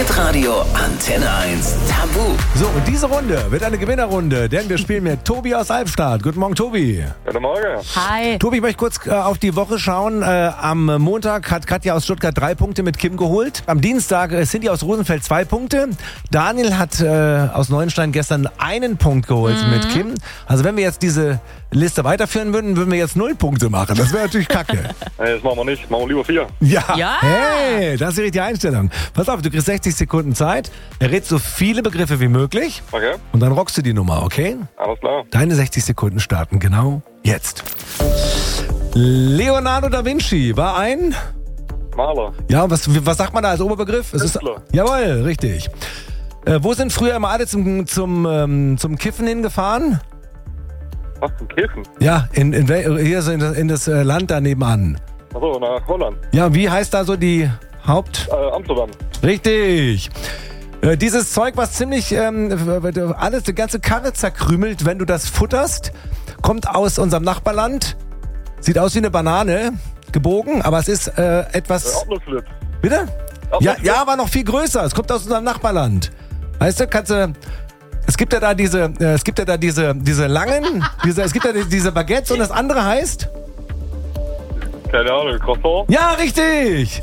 Hitradio Antenne 1 Tabu. So, und diese Runde wird eine Gewinnerrunde, denn wir spielen mit Tobi aus Albstadt. Guten Morgen, Tobi. Guten Morgen. Hi. Tobi, ich möchte kurz auf die Woche schauen. Am Montag hat Katja aus Stuttgart 3 Punkte mit Kim geholt. Am Dienstag Cindy aus Rosenfeld 2 Punkte. Daniel hat aus Neuenstein gestern 1 Punkt geholt mit Kim. Also wenn wir jetzt diese Liste weiterführen würden, würden wir jetzt 0 Punkte machen. Das wäre natürlich kacke. Nee, das machen wir nicht. Machen wir lieber 4. Ja. Hey, das ist die richtige Einstellung. Pass auf, du kriegst 60 Sekunden Zeit. Errätst so viele Begriffe wie möglich. Okay, Und dann rockst du die Nummer, okay? alles klar. Deine 60 Sekunden starten genau jetzt. Leonardo da Vinci war ein... Maler. Ja, was sagt man da als Oberbegriff? Es ist, Künstler. jawohl, richtig. Wo sind früher immer alle zum Kiffen hingefahren? Was zum Kiffen? Ja, hier so in das Land da nebenan. Achso, nach Holland. Ja, wie heißt da so die Haupt... Amsterdam. Richtig. Dieses Zeug, was ziemlich alles, die ganze Karre zerkrümelt, wenn du das futterst, kommt aus unserem Nachbarland. Sieht aus wie eine Banane, gebogen, aber es ist etwas... Erdnussflip. Bitte? Erdnussflip. Ja, aber noch viel größer. Es kommt aus unserem Nachbarland. Weißt du, es gibt ja da diese langen, es gibt ja diese Baguettes und das andere heißt? Keine Ahnung, Croissant. Ja, richtig.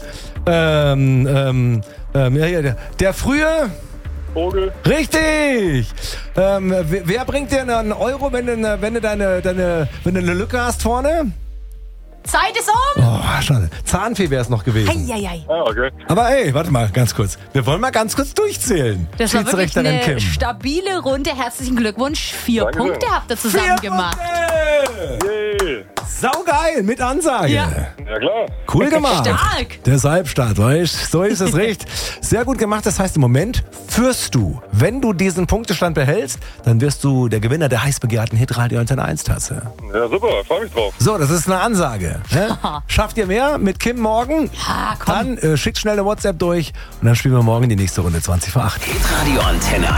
Der frühe... Vogel. Richtig! Wer bringt dir einen Euro, wenn du eine Lücke hast vorne? Zeit ist um. Oh, schade. Zahnfee wäre es noch gewesen. Eieiei. Ah, okay. Aber ey, warte mal, ganz kurz. Wir wollen mal ganz kurz durchzählen. Das war wirklich Schiedsrichterin eine Kim. stabile Runde. Herzlichen Glückwunsch. 4 Dankeschön. Punkte habt ihr zusammen 4 gemacht. Punkte! Yay. Saugeil, mit Ansage. Ja. Ja, klar. Cool gemacht. Stark. Der Halbstart, weißt du? So ist es recht. Sehr gut gemacht. Das heißt, im Moment führst du. Wenn du diesen Punktestand behältst, dann wirst du der Gewinner der heiß begehrten Hitradio Antenne 1 Tasse. Ja, super. Freu mich drauf. So, das ist eine Ansage. Ne? Schafft ihr mehr mit Kim morgen? Ja, komm. Dann schickt schnell eine WhatsApp durch und dann spielen wir morgen die nächste Runde 20 vor 8. Hitradio Antenne